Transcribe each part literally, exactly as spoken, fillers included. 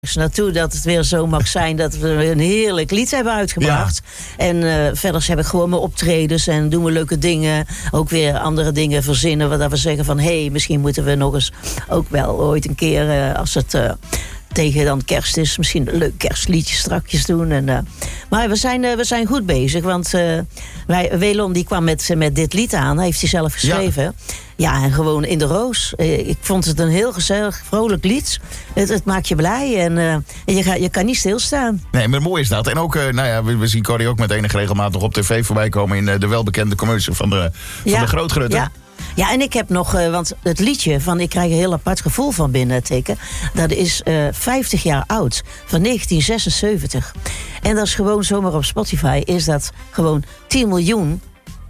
naartoe dat het weer zo mag zijn dat we een heerlijk lied hebben uitgebracht. Ja. En uh, verder heb ik gewoon mijn optredens en doen we leuke dingen. Ook weer andere dingen verzinnen. Waar we zeggen van, hé, hey, misschien moeten we nog eens ook wel ooit een keer, uh, als het uh, tegen dan kerst is, misschien een leuk kerstliedje strakjes doen. En, uh, maar we zijn, uh, we zijn goed bezig, want uh, wij, Welon die kwam met, met dit lied aan. Hij heeft hij zelf geschreven. Ja. Ja, en gewoon in de roos. Ik vond het een heel gezellig, vrolijk lied. Het, het maakt je blij en uh, je, ga, je kan niet stilstaan. Nee, maar mooi is dat. En ook, uh, nou ja, we, we zien Corrie ook met enige regelmaat nog op tv voorbij komen in uh, de welbekende commercial van de, van ja, de Grootgrutte. Ja. Ja, en ik heb nog, uh, want het liedje van Ik krijg een heel apart gevoel van binnen teken, dat is uh, vijftig jaar oud, van negentien zesenzeventig. En dat is gewoon zomaar op Spotify, is dat gewoon tien miljoen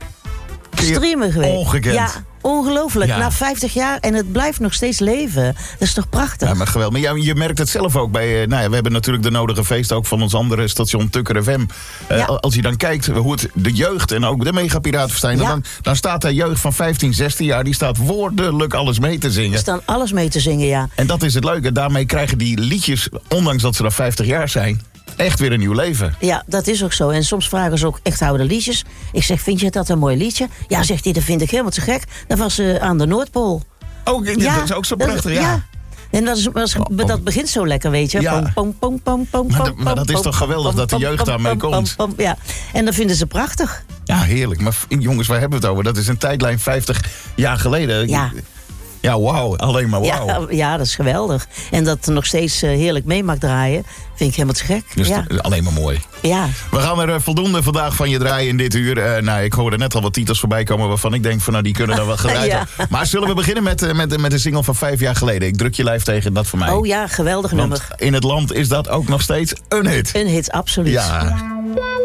streamen geweest. Ongekend. Ja, ongelooflijk. Ja. Na vijftig jaar en het blijft nog steeds leven. Dat is toch prachtig? Ja, maar geweldig. Maar ja, je merkt het zelf ook bij. Uh, nou ja, we hebben natuurlijk de nodige feesten ook van ons andere station Tukker F M. Uh, ja. Als je dan kijkt hoe het de jeugd en ook de Megapiratenfestijn, ja. dan, dan staat de jeugd van vijftien, zestien jaar, die staat woordelijk alles mee te zingen. Die staan alles mee te zingen, ja. En dat is het leuke. Daarmee krijgen die liedjes, ondanks dat ze dan vijftig jaar zijn, echt weer een nieuw leven. Ja, dat is ook zo. En soms vragen ze ook echt oude liedjes. Ik zeg, vind je dat een mooi liedje? Ja, zegt hij, dat vind ik helemaal te gek. Dat was uh, aan de Noordpool. Oh, dat ja, is ook zo prachtig, dat, ja. ja. En dat, is, was, oh, oh. dat begint zo lekker, weet je. Ja. Pom, pom, pom, pom, pom, maar, de, maar dat is toch geweldig dat de jeugd daarmee komt. Pom, pom, ja. En dat vinden ze prachtig. Ja, heerlijk. Maar jongens, waar hebben we het over? Dat is een tijdlijn vijftig jaar geleden. Ja. Ja, wauw. Alleen maar wauw. Ja, ja, dat is geweldig. En dat er nog steeds uh, heerlijk mee mag draaien, vind ik helemaal te gek. Dus ja. t- alleen maar mooi. Ja. We gaan er uh, voldoende vandaag van je draaien in dit uur. Uh, nou, ik hoorde net al wat titels voorbij komen waarvan ik denk van, nou, die kunnen dan wel gedraaid worden. Ja. Maar zullen we beginnen met, uh, met, met een single van vijf jaar geleden? Ik druk je lijf tegen, dat voor mij. Oh ja, geweldig Want nummer. in het land is dat ook nog steeds een hit. Een hit, absoluut. Ja.